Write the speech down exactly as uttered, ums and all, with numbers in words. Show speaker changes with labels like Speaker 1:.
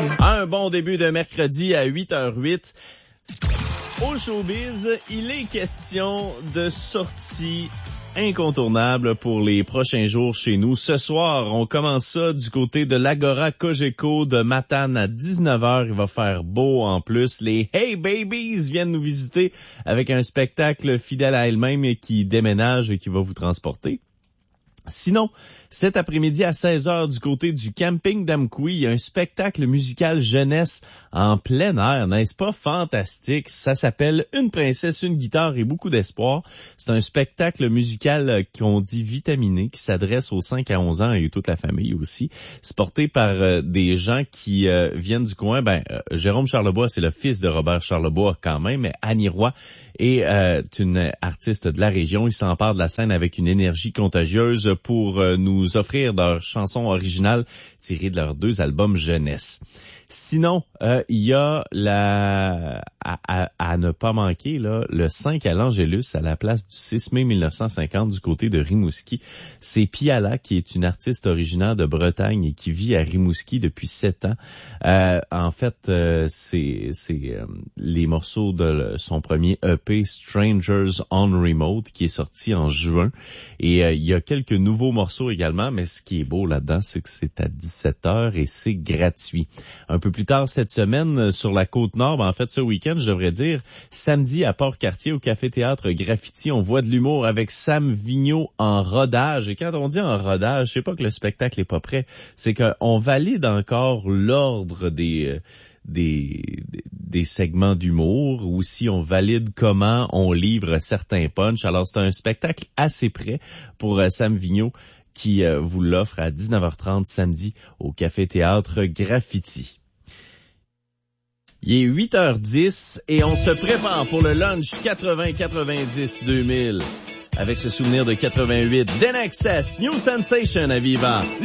Speaker 1: Un bon début de mercredi à huit heures huit. Au showbiz, il est question de sorties incontournables pour les prochains jours chez nous. Ce soir, on commence ça du côté de l'Agora Cogeco de Matane à dix-neuf heures. Il va faire beau en plus. Les Hey Babies viennent nous visiter avec un spectacle fidèle à elle-même et qui déménage et qui va vous transporter. Sinon, cet après-midi à seize heures du côté du camping d'Amqui, il y a un spectacle musical jeunesse en plein air, n'est-ce pas fantastique? Ça s'appelle Une princesse, une guitare et beaucoup d'espoir. C'est un spectacle musical qu'on dit vitaminé, qui s'adresse aux cinq à onze ans et toute la famille aussi. C'est porté par euh, des gens qui euh, viennent du coin. Ben, euh, Jérôme Charlebois, c'est le fils de Robert Charlebois quand même, mais Annie Roy est euh, une artiste de la région. Il s'empare de la scène avec une énergie contagieuse pour euh, nous offrir leurs chansons originales tirées de leurs deux albums jeunesse. Sinon, euh, il y a la à, à, à ne pas manquer là le cinq à l'Angélus à la place du six mai mille neuf cent cinquante du côté de Rimouski. C'est Piala qui est une artiste originaire de Bretagne et qui vit à Rimouski depuis sept ans. Euh, en fait, euh, c'est c'est euh, les morceaux de son premier E P Strangers on Remote qui est sorti en juin et euh, il y a quelques nouveaux morceaux également, mais ce qui est beau là-dedans, c'est que c'est à dix-sept heures et c'est gratuit. Un peu plus tard cette semaine, sur la Côte-Nord, ben en fait ce week-end, je devrais dire, samedi à Port-Cartier au Café-Théâtre Graffiti, on voit de l'humour avec Sam Vigneault en rodage. Et quand on dit en rodage, c'est pas que le spectacle est pas prêt, c'est qu'on valide encore l'ordre des... Euh, Des, des segments d'humour, ou si on valide comment on livre certains punchs. Alors, c'est un spectacle assez prêt pour euh, Sam Vigneault qui euh, vous l'offre à dix-neuf heures trente samedi au Café-Théâtre Graffiti. Il est huit heures dix et on se prépare pour le lunch quatre-vingts quatre-vingt-dix deux mille avec ce souvenir de quatre-vingt-huit. Then Excess, New Sensation à Viva.